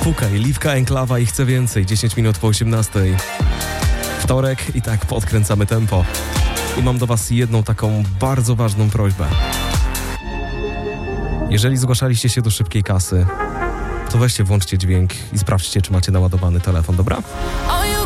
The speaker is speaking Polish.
Pukaj, Liwka Enklawa i Chcę Więcej, 10 minut po 18. Wtorek i tak podkręcamy tempo. I mam do was jedną taką bardzo ważną prośbę. Jeżeli zgłaszaliście się do Szybkiej Kasy, to weźcie, włączcie dźwięk i sprawdźcie, czy macie naładowany telefon, dobra?